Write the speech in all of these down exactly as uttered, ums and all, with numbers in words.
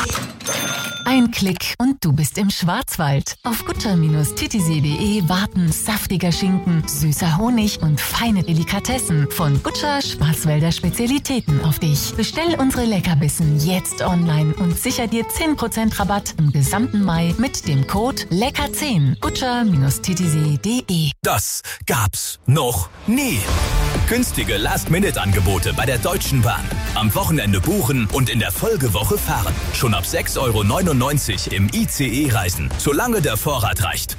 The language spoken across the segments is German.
Ein Klick und du bist im Schwarzwald. Auf gutscher Bindestrich titisee punkt de warten saftiger Schinken, süßer Honig und feine Delikatessen von Gutscher Schwarzwälder Spezialitäten auf dich. Bestell unsere Leckerbissen jetzt online und sicher dir zehn Prozent Rabatt im gesamten Mai mit dem Code lecker zehn. gutscher Bindestrich titisee punkt de. Das gab's noch nie. Günstige Last-Minute-Angebote bei der Deutschen Bahn. Am Wochenende buchen und in der Folgewoche fahren. Schon ab sechs Euro neunundneunzig im I C E reisen, solange der Vorrat reicht.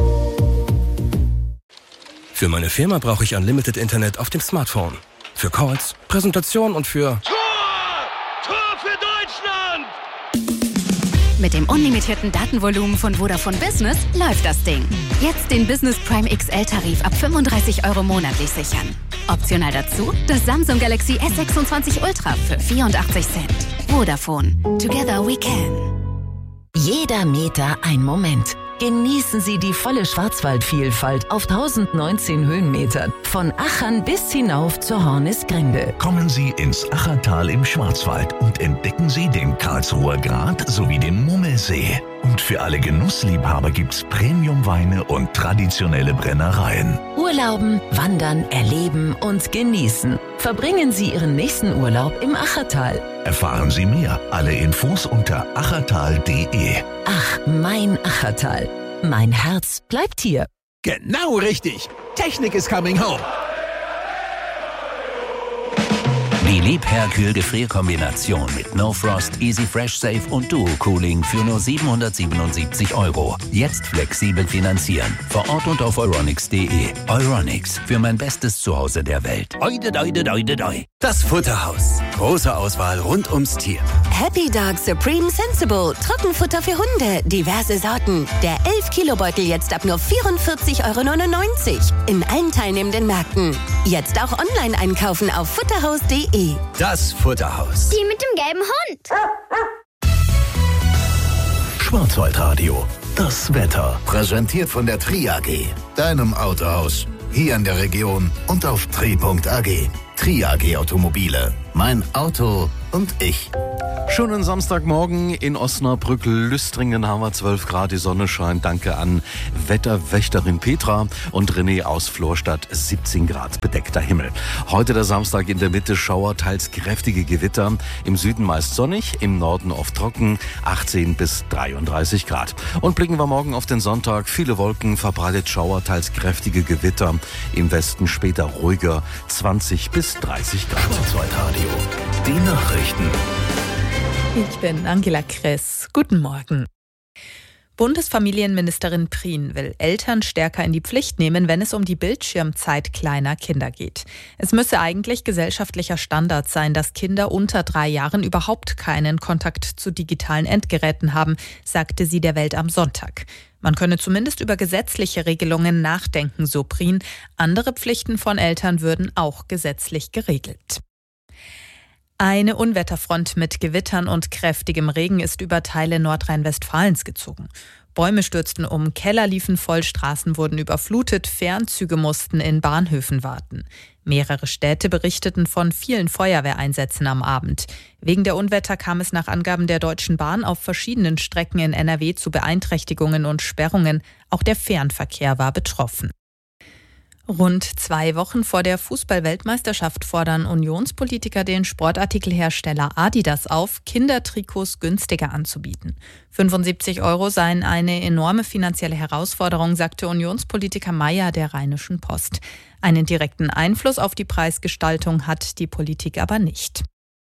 Für meine Firma brauche ich Unlimited Internet auf dem Smartphone. Für Calls, Präsentation und für... Tor! Tor für Deutschland! Mit dem unlimitierten Datenvolumen von Vodafone Business läuft das Ding. Jetzt den Business Prime X L-Tarif ab fünfunddreißig Euro monatlich sichern. Optional dazu das Samsung Galaxy S sechsundzwanzig Ultra für vierundachtzig Cent. Vodafone. Together we can. Jeder Meter ein Moment. Genießen Sie die volle Schwarzwaldvielfalt auf tausendneunzehn Höhenmetern. Von Achern bis hinauf zur Hornisgrinde. Kommen Sie ins Achertal im Schwarzwald und entdecken Sie den Karlsruher Grat sowie den Mummelsee. Und für alle Genussliebhaber gibt's Premiumweine und traditionelle Brennereien. Urlauben, wandern, erleben und genießen. Verbringen Sie Ihren nächsten Urlaub im Achertal. Erfahren Sie mehr. Alle Infos unter achertal punkt de. Ach, mein Achertal. Mein Herz bleibt hier. Genau richtig. Technik is coming home. Die Liebherr-Kühl-Gefrier-Kombination mit No Frost, Easy Fresh Safe und Duo Cooling für nur siebenhundertsiebenundsiebzig Euro. Jetzt flexibel finanzieren. Vor Ort und auf euronics punkt de. Euronics, für mein bestes Zuhause der Welt. Oide, oide, oide, oide. Das Futterhaus. Große Auswahl rund ums Tier. Happy Dog Supreme Sensible. Trockenfutter für Hunde. Diverse Sorten. Der elf Kilo Beutel jetzt ab nur vierundvierzig Euro neunundneunzig. In allen teilnehmenden Märkten. Jetzt auch online einkaufen auf futterhaus punkt de. Das Futterhaus. Die mit dem gelben Hund. Schwarzwaldradio. Das Wetter. Präsentiert von der Tri A G. Deinem Autohaus. Hier in der Region und auf tri punkt a g. Tri A G Automobile. Mein Auto und ich. Schönen Samstagmorgen in Osnabrück-Lüstringen haben wir zwölf Grad, die Sonne scheint. Danke an Wetterwächterin Petra und René aus Florstadt, siebzehn Grad, bedeckter Himmel. Heute der Samstag, in der Mitte Schauer, teils kräftige Gewitter. Im Süden meist sonnig, im Norden oft trocken, achtzehn bis dreiunddreißig Grad. Und blicken wir morgen auf den Sonntag. Viele Wolken, verbreitet Schauer, teils kräftige Gewitter. Im Westen später ruhiger, zwanzig bis dreißig Grad. Schwarzwaldradio. Die Nachrichten. Ich bin Angela Kress. Guten Morgen. Bundesfamilienministerin Prien will Eltern stärker in die Pflicht nehmen, wenn es um die Bildschirmzeit kleiner Kinder geht. Es müsse eigentlich gesellschaftlicher Standard sein, dass Kinder unter drei Jahren überhaupt keinen Kontakt zu digitalen Endgeräten haben, sagte sie der Welt am Sonntag. Man könne zumindest über gesetzliche Regelungen nachdenken, so Prien. Andere Pflichten von Eltern würden auch gesetzlich geregelt. Eine Unwetterfront mit Gewittern und kräftigem Regen ist über Teile Nordrhein-Westfalens gezogen. Bäume stürzten um, Keller liefen voll, Straßen wurden überflutet, Fernzüge mussten in Bahnhöfen warten. Mehrere Städte berichteten von vielen Feuerwehreinsätzen am Abend. Wegen der Unwetter kam es nach Angaben der Deutschen Bahn auf verschiedenen Strecken in N R W zu Beeinträchtigungen und Sperrungen. Auch der Fernverkehr war betroffen. Rund zwei Wochen vor der Fußball-Weltmeisterschaft fordern Unionspolitiker den Sportartikelhersteller Adidas auf, Kindertrikots günstiger anzubieten. fünfundsiebzig Euro seien eine enorme finanzielle Herausforderung, sagte Unionspolitiker Meyer der Rheinischen Post. Einen direkten Einfluss auf die Preisgestaltung hat die Politik aber nicht.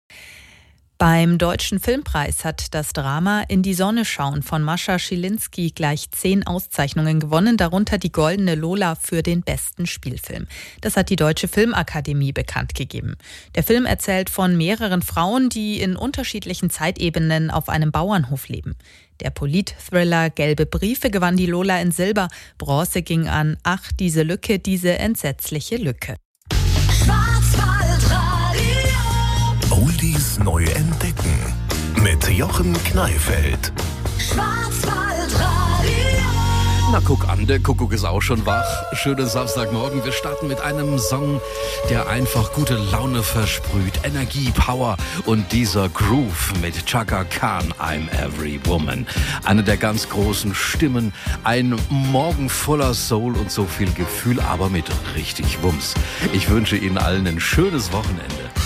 Beim Deutschen Filmpreis hat das Drama In die Sonne schauen von Mascha Schilinski gleich zehn Auszeichnungen gewonnen, darunter die Goldene Lola für den besten Spielfilm. Das hat die Deutsche Filmakademie bekannt gegeben. Der Film erzählt von mehreren Frauen, die in unterschiedlichen Zeitebenen auf einem Bauernhof leben. Der Polit-Thriller Gelbe Briefe gewann die Lola in Silber. Bronze ging an Ach, diese Lücke, diese entsetzliche Lücke. Oldies neu entdecken mit Jochen Kneifeld. Schwarzwaldradio. Na guck an, der Kuckuck ist auch schon wach. Schönen Samstagmorgen. Wir starten mit einem Song, der einfach gute Laune versprüht. Energie, Power und dieser Groove mit Chaka Khan, I'm Every Woman. Eine der ganz großen Stimmen. Ein Morgen voller Soul und so viel Gefühl, aber mit richtig Wumms. Ich wünsche Ihnen allen ein schönes Wochenende.